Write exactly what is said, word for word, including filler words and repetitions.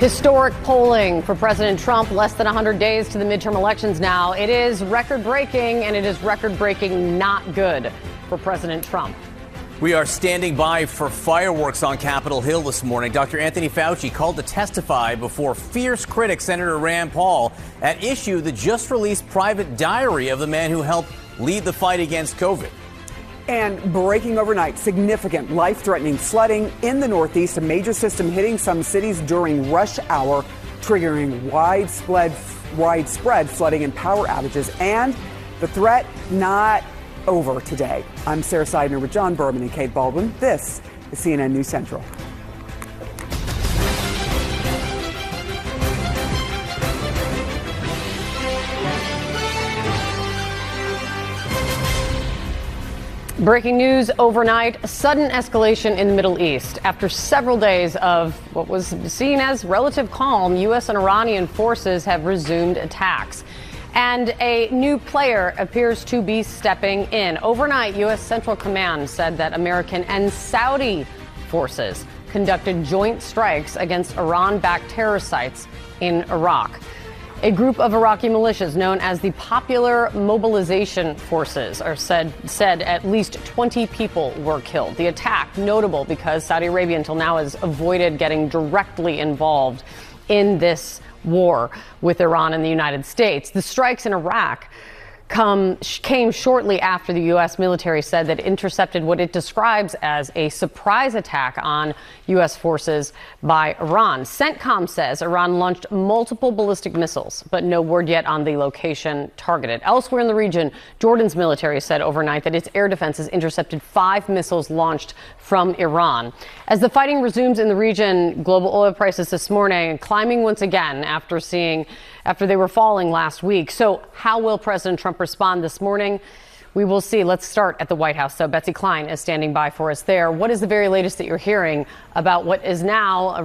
Historic polling for President Trump, less than one hundred days to the midterm elections now. It is record-breaking, and it is record-breaking not good for President Trump. We are standing by for fireworks on Capitol Hill this morning. Doctor Anthony Fauci called to testify before fierce critic Senator Rand Paul at issue the just-released private diary of the man who helped lead the fight against COVID. And breaking overnight, significant life-threatening flooding in the Northeast, a major system hitting some cities during rush hour, triggering widespread, widespread flooding and power outages. And the threat not over today. I'm Sarah Seidner with John Berman and Kate Baldwin. This is C N N News Central. Breaking news overnight, sudden escalation in the Middle East. After several days of what was seen as relative calm, U S and Iranian forces have resumed attacks. And a new player appears to be stepping in. Overnight, U S Central Command said that American and Saudi forces conducted joint strikes against Iran-backed terror sites in Iraq. A group of Iraqi militias known as the Popular Mobilization Forces are said said at least twenty people were killed. The attack notable because Saudi Arabia until now has avoided getting directly involved in this war with Iran and the United States. The strikes in Iraq come came shortly after the U S military said that it intercepted what it describes as a surprise attack on U S forces by Iran. CENTCOM says Iran launched multiple ballistic missiles, but no word yet on the location targeted. Elsewhere in the region, Jordan's military said overnight that its air defenses intercepted five missiles launched from Iran. As the fighting resumes in the region, global oil prices this morning climbing once again after seeing after they were falling last week. So how will President Trump respond this morning? We will see. Let's start at the White House. So Betsy Klein is standing by for us there. What is the very latest that you're hearing about what is now a